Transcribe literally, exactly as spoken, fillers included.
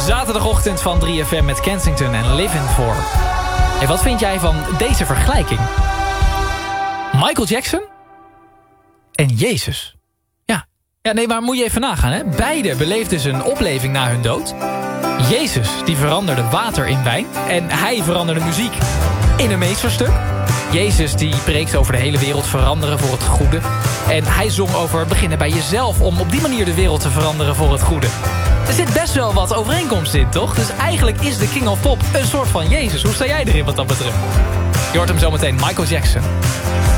Zaterdagochtend van drie F M met Kensington en Living For. Hey, wat vind jij van deze vergelijking? Michael Jackson en Jezus. Ja, ja nee, maar moet je even nagaan. Hè? Beide beleefden ze een opleving na hun dood. Jezus die veranderde water in wijn. En hij veranderde muziek in een meesterstuk. Jezus die preekte over de hele wereld veranderen voor het goede. En hij zong over beginnen bij jezelf om op die manier de wereld te veranderen voor het goede. Er zit best wel wat overeenkomst in, toch? Dus eigenlijk is de King of Pop een soort van Jezus. Hoe sta jij erin wat dat betreft? Je hoort hem zometeen, Michael Jackson.